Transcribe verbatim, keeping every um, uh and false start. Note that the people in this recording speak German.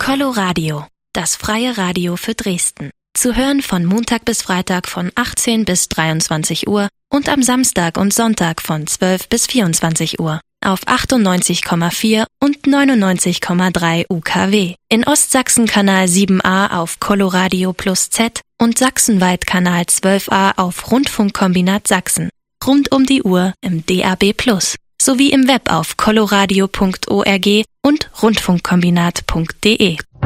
Coloradio, das freie Radio für Dresden. Zu hören von Montag bis Freitag von achtzehn bis dreiundzwanzig Uhr und am Samstag und Sonntag von zwölf bis vierundzwanzig Uhr auf achtundneunzig Komma vier und neunundneunzig Komma drei U K W. In Ostsachsen Kanal sieben a auf Coloradio Plus Z und sachsenweit Kanal zwölf a auf Rundfunkkombinat Sachsen. Rund um die Uhr im D A B Plus sowie im Web auf coloradio punkt org und rundfunkkombinat punkt de.